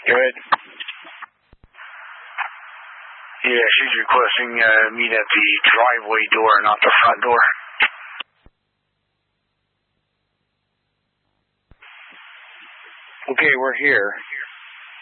Good. Yeah, she's requesting meet at the driveway door, not the front door. Okay, we're here.